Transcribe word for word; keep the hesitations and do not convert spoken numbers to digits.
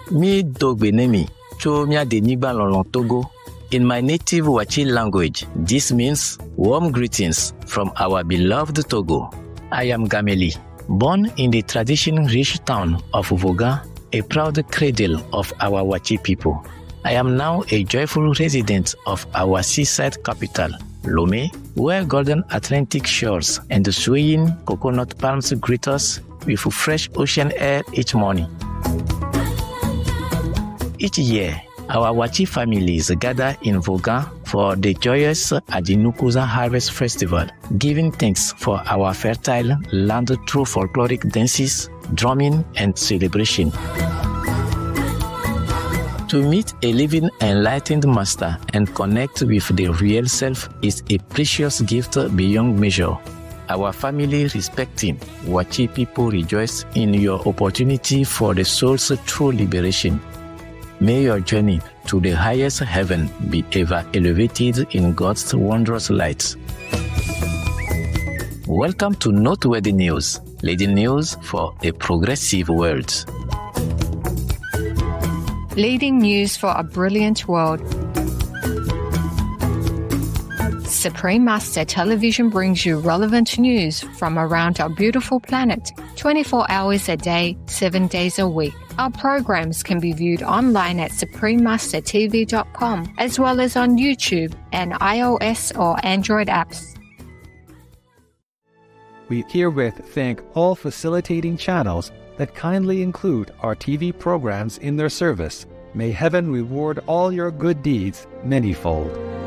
Mi dogbenemi, chomia denigba lolon Togo. In my native Wachi language, this means warm greetings from our beloved Togo. I am Gameli, born in the tradition-rich town of Voga, a proud cradle of our Wachi people. I am now a joyful resident of our seaside capital, Lomé, where golden Atlantic shores and the swaying coconut palms greet us with fresh ocean air each morning. Each year, our Wachi families gather in Voga for the joyous Adinukuza Harvest Festival, giving thanks for our fertile land through folkloric dances, drumming, and celebration. To meet a living, enlightened master and connect with the real self is a precious gift beyond measure. Our family respecting Wachi people rejoice in your opportunity for the soul's true liberation. May your journey to the highest heaven be ever elevated in God's wondrous light. Welcome to Noteworthy News, leading news for a progressive world. Leading news for a brilliant world. Supreme Master Television brings you relevant news from around our beautiful planet, twenty-four hours a day, seven days a week. Our programs can be viewed online at supreme master t v dot com, as well as on YouTube and iOS or Android apps. We herewith thank all facilitating channels that kindly include our T V programs in their service. May heaven reward all your good deeds manyfold.